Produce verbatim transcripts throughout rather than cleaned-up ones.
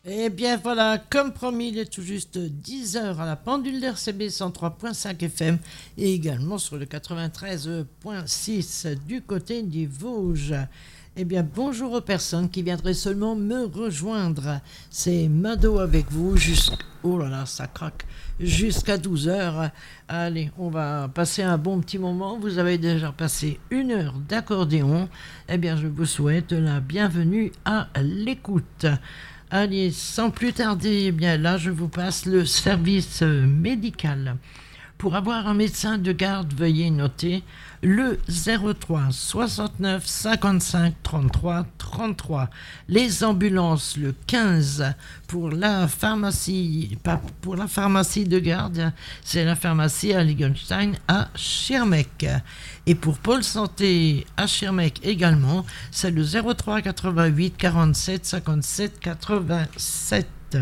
Eh bien voilà, comme promis, il est tout juste dix heures à la pendule d'R C B cent trois virgule cinq F M et également sur le quatre-vingt-treize virgule six du côté du Vosges. Eh bien bonjour aux personnes qui viendraient seulement me rejoindre. C'est Mado avec vous jusqu'à... Oh là là, ça craque. Jusqu'à douze heures. Allez, on va passer un bon petit moment. Vous avez déjà passé une heure d'accordéon. Eh bien je vous souhaite la bienvenue à l'écoute. Allez, sans plus tarder, eh bien là, je vous passe le service médical. Pour avoir un médecin de garde, veuillez noter le zéro trois soixante-neuf cinquante-cinq trente-trois trente-trois. Les ambulances, le quinze. Pour la pharmacie, pas pour la pharmacie de garde, c'est la pharmacie à Liegenstein à Schirmeck. Et pour Pôle Santé à Schirmeck également, c'est le zéro trois quatre-vingt-huit quarante-sept cinquante-sept quatre-vingt-sept.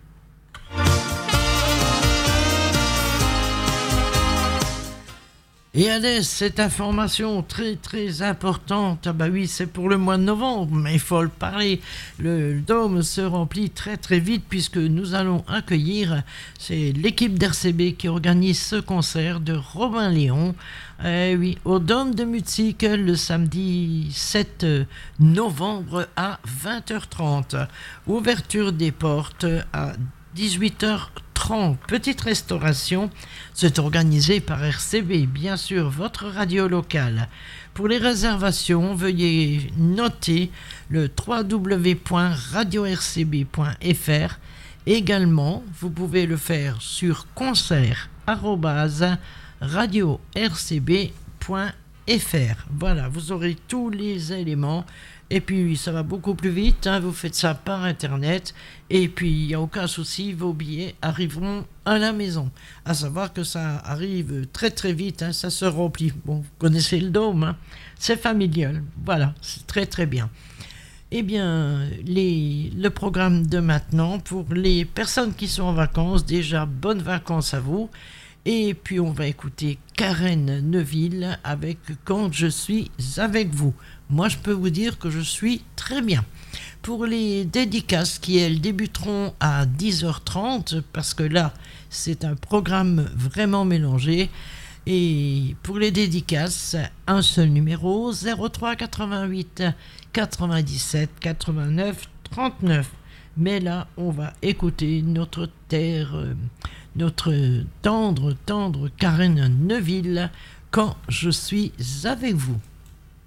Et allez, cette information très très importante, ah bah oui, c'est pour le mois de novembre, mais il faut le parler. Le dôme se remplit très très vite puisque nous allons accueillir, c'est l'équipe d'R C B qui organise ce concert de Robin Léon. Eh oui, au Dôme de Mutzig le samedi sept novembre à vingt heures trente. Ouverture des portes à dix-huit heures trente. Petite restauration, c'est organisé par R C B, bien sûr, votre radio locale. Pour les réservations, veuillez noter le w w w point radio r c b point f r. Également, vous pouvez le faire sur concert arobase radio r c b point f r. Voilà, vous aurez tous les éléments. Et puis ça va beaucoup plus vite, hein, vous faites ça par internet et puis il n'y a aucun souci, vos billets arriveront à la maison. À savoir que ça arrive très très vite, hein, ça se remplit. Bon, vous connaissez le dôme, hein, c'est familial, voilà, c'est très très bien. Eh bien, les, le programme de maintenant, pour les personnes qui sont en vacances, déjà bonnes vacances à vous. Et puis on va écouter Karen Neuville avec Quand je suis avec vous. Moi je peux vous dire que je suis très bien. Pour les dédicaces qui elles débuteront à dix heures trente, parce que là c'est un programme vraiment mélangé. Et pour les dédicaces, un seul numéro, zéro trois quatre-vingt-huit quatre-vingt-dix-sept quatre-vingt-neuf trente-neuf. Mais là, on va écouter notre terre, euh, notre tendre, tendre Karen Neuville, Quand je suis avec vous.